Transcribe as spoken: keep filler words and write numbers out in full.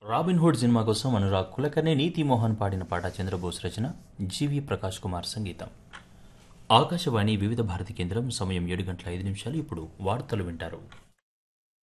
Robin hood cinema కోసం అనురాగ్ కులకర్ణి, నీతి మోహన్ పాడిన పాట చంద్రబోస్ రచన, జీవి ప్రకాష్ కుమార్ సంగీతం. ఆకాశవాణి వివిధ భారతి కేంద్రం. సమయం ఏడు గంటల ఐదు నిమిషాలు. ఇప్పుడు వార్తలు వింటారు.